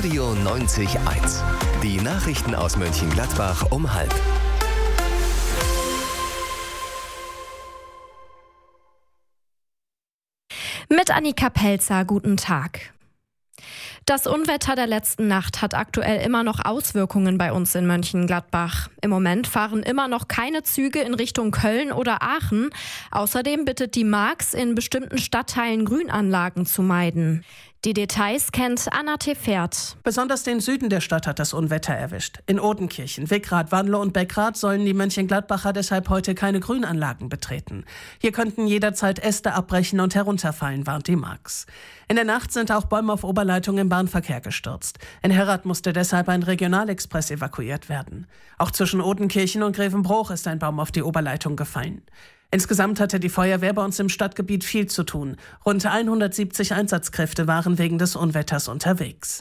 Radio 90.1. Die Nachrichten aus Mönchengladbach um 12:30. Mit Annika Pelzer, guten Tag. Das Unwetter der letzten Nacht hat aktuell immer noch Auswirkungen bei uns in Mönchengladbach. Im Moment fahren immer noch keine Züge in Richtung Köln oder Aachen. Außerdem bittet die Marx, in bestimmten Stadtteilen Grünanlagen zu meiden. Die Details kennt Anna Tefert. Besonders den Süden der Stadt hat das Unwetter erwischt. In Odenkirchen, Wickrath, Wanlo und Beckrath sollen die Mönchengladbacher deshalb heute keine Grünanlagen betreten. Hier könnten jederzeit Äste abbrechen und herunterfallen, warnt die Marx. In der Nacht sind auch Bäume auf Oberleitung im Bahnverkehr gestürzt. In Herrath musste deshalb ein Regionalexpress evakuiert werden. Auch zwischen Odenkirchen und Grevenbroich ist ein Baum auf die Oberleitung gefallen. Insgesamt hatte die Feuerwehr bei uns im Stadtgebiet viel zu tun. Rund 170 Einsatzkräfte waren wegen des Unwetters unterwegs.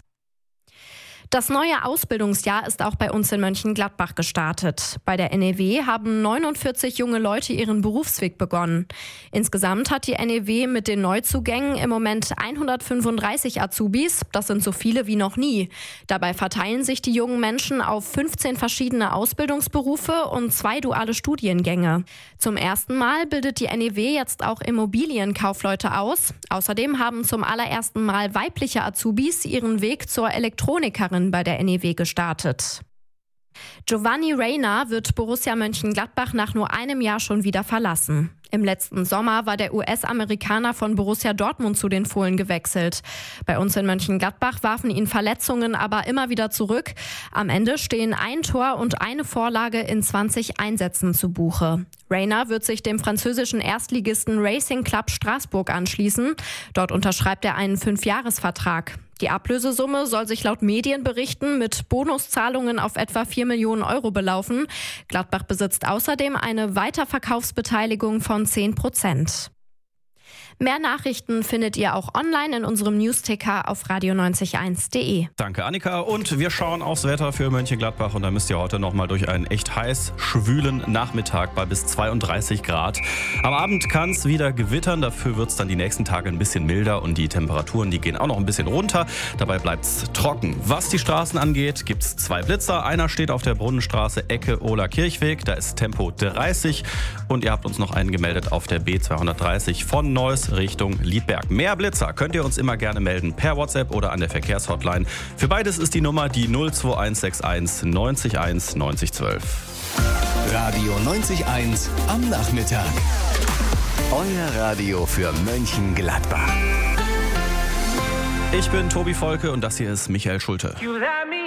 Das neue Ausbildungsjahr ist auch bei uns in Mönchengladbach gestartet. Bei der NEW haben 49 junge Leute ihren Berufsweg begonnen. Insgesamt hat die NEW mit den Neuzugängen im Moment 135 Azubis. Das sind so viele wie noch nie. Dabei verteilen sich die jungen Menschen auf 15 verschiedene Ausbildungsberufe und 2 duale Studiengänge. Zum ersten Mal bildet die NEW jetzt auch Immobilienkaufleute aus. Außerdem haben zum allerersten Mal weibliche Azubis ihren Weg zur Elektronikerin bei der NEW gestartet. Giovanni Reyna wird Borussia Mönchengladbach nach nur einem Jahr schon wieder verlassen. Im letzten Sommer war der US-Amerikaner von Borussia Dortmund zu den Fohlen gewechselt. Bei uns in Mönchengladbach warfen ihn Verletzungen aber immer wieder zurück. Am Ende stehen 1 Tor und 1 Vorlage in 20 Einsätzen zu Buche. Reyna wird sich dem französischen Erstligisten Racing Club Straßburg anschließen. Dort unterschreibt er einen 5-Jahres-Vertrag. Die Ablösesumme soll sich laut Medienberichten mit Bonuszahlungen auf etwa 4 Millionen Euro belaufen. Gladbach besitzt außerdem eine Weiterverkaufsbeteiligung von 10%. Mehr Nachrichten findet ihr auch online in unserem Newsticker auf radio901.de. Danke, Annika. Und wir schauen aufs Wetter für Mönchengladbach. Und da müsst ihr heute nochmal durch einen echt heiß, schwülen Nachmittag bei bis 32 Grad. Am Abend kann es wieder gewittern. Dafür wird es dann die nächsten Tage ein bisschen milder. Und die Temperaturen, die gehen auch noch ein bisschen runter. Dabei bleibt es trocken. Was die Straßen angeht, gibt es 2 Blitzer. Einer steht auf der Brunnenstraße, Ecke Ohler-Kirchweg. Da ist Tempo 30. Und ihr habt uns noch einen gemeldet auf der B230 von Neuss Richtung Liedberg. Mehr Blitzer könnt ihr uns immer gerne melden per WhatsApp oder an der Verkehrshotline. Für beides ist die Nummer die 02161 90 1 90 12. Radio 90.1 am Nachmittag. Euer Radio für Mönchengladbach. Ich bin Tobi Volke und das hier ist Michael Schulte.